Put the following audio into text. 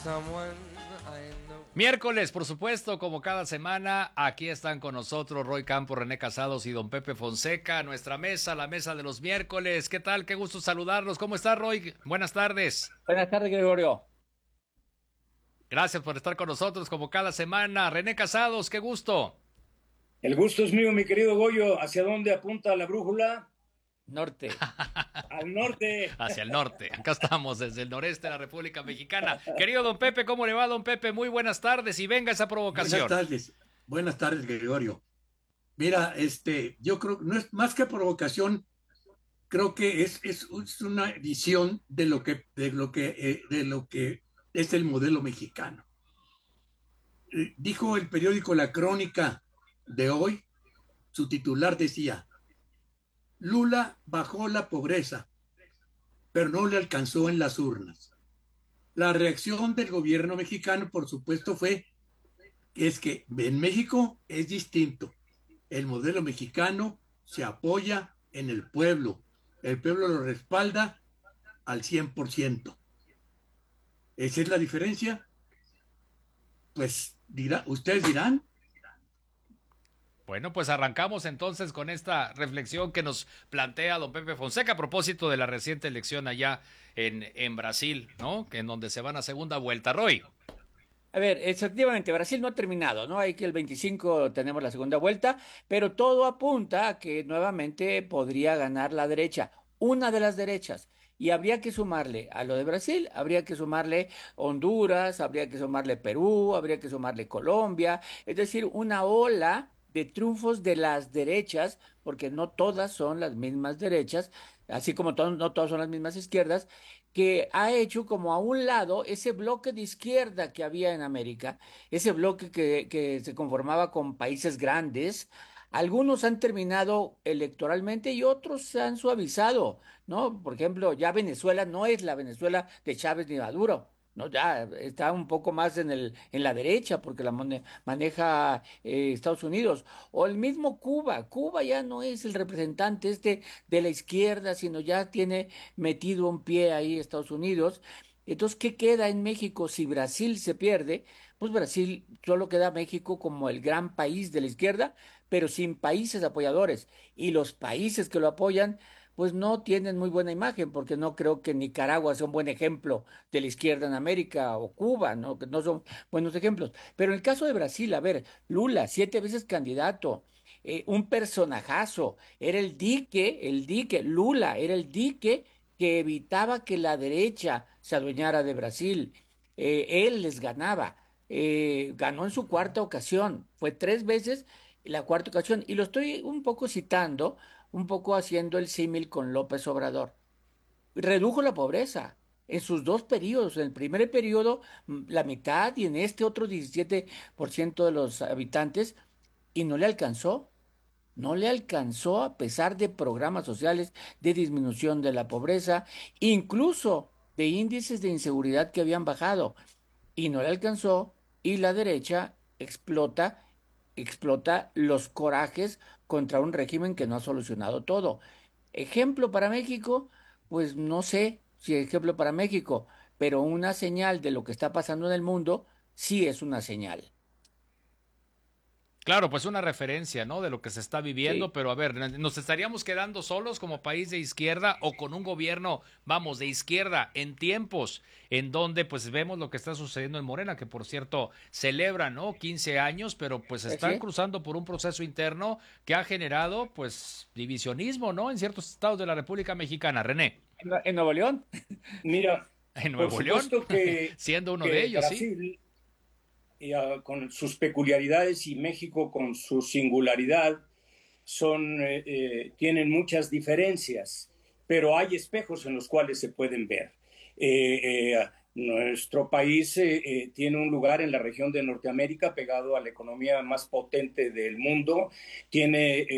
Miércoles, por supuesto, como cada semana, aquí están con nosotros Roy Campos, René Casados y don Pepe Fonseca, nuestra mesa, la mesa de los miércoles. ¿Qué tal? Qué gusto saludarlos. ¿Cómo está, Roy? Buenas tardes. Buenas tardes, Gregorio. Gracias por estar con nosotros como cada semana. René Casados, qué gusto. El gusto es mío, mi querido Goyo. ¿Hacia dónde apunta la brújula? Norte. Al norte. Hacia el norte. Acá estamos desde el noreste de la República Mexicana. Querido don Pepe, ¿cómo le va, don Pepe? Muy buenas tardes y venga esa provocación. Buenas tardes, Gregorio. Mira, yo creo que no es más que provocación, creo que es una visión de lo que es el modelo mexicano. Dijo el periódico La Crónica de hoy, su titular decía: Lula bajó la pobreza, pero no le alcanzó en las urnas. La reacción del gobierno mexicano, por supuesto, es que en México es distinto. El modelo mexicano se apoya en el pueblo. El pueblo lo respalda al 100%. Esa es la diferencia. Pues ustedes dirán. Bueno, pues arrancamos entonces con esta reflexión que nos plantea don Pepe Fonseca a propósito de la reciente elección allá en Brasil, ¿no? Que en donde se van a segunda vuelta. Roy. A ver, efectivamente, Brasil no ha terminado, ¿no? Hay que el 25 tenemos la segunda vuelta, pero todo apunta a que nuevamente podría ganar la derecha, una de las derechas. Y habría que sumarle a lo de Brasil, habría que sumarle Honduras, habría que sumarle Perú, habría que sumarle Colombia, es decir, una ola de triunfos de las derechas, porque no todas son las mismas derechas, así como no todas son las mismas izquierdas, que ha hecho como a un lado ese bloque de izquierda que había en América, ese bloque que se conformaba con países grandes. Algunos han terminado electoralmente y otros se han suavizado, ¿no? Por ejemplo, ya Venezuela no es la Venezuela de Chávez ni Maduro. No, ya está un poco más en la derecha porque maneja Estados Unidos. O el mismo Cuba. Cuba ya no es el representante de la izquierda, sino ya tiene metido un pie ahí Estados Unidos. Entonces, ¿qué queda en México si Brasil se pierde? Pues Brasil solo queda México como el gran país de la izquierda, pero sin países apoyadores. Y los países que lo apoyan, pues no tienen muy buena imagen, porque no creo que Nicaragua sea un buen ejemplo de la izquierda en América o Cuba, ¿no? Que no son buenos ejemplos. Pero en el caso de Brasil, a ver, Lula, 7 veces candidato, un personajazo, era el dique, Lula, era el dique que evitaba que la derecha se adueñara de Brasil. Él les ganaba. Ganó en su cuarta ocasión. Fue 3 veces la cuarta ocasión. Y lo estoy un poco citando, un poco haciendo el símil con López Obrador. Redujo la pobreza en sus dos periodos. En el primer periodo, la mitad, y en este otro 17% de los habitantes, y no le alcanzó. No le alcanzó a pesar de programas sociales de disminución de la pobreza, incluso de índices de inseguridad que habían bajado, y no le alcanzó, y la derecha explota los corajes contra un régimen que no ha solucionado todo. Ejemplo para México, pues no sé si ejemplo para México, pero una señal de lo que está pasando en el mundo sí es una señal. Claro, pues una referencia, ¿no? De lo que se está viviendo, Sí. pero a ver, ¿nos estaríamos quedando solos como país de izquierda o con un gobierno, vamos, de izquierda en tiempos en donde pues vemos lo que está sucediendo en Morena, que por cierto celebra, ¿no? 15 años, pero pues están ¿Sí? cruzando por un proceso interno que ha generado pues divisionismo, ¿no? En ciertos estados de la República Mexicana. René, En Nuevo León. Mira, en por Nuevo León, supuesto siendo uno de que ellos, sí. Brasil, con sus peculiaridades, y México con su singularidad, tienen muchas diferencias, pero hay espejos en los cuales se pueden ver. Nuestro país tiene un lugar en la región de Norteamérica pegado a la economía más potente del mundo, tiene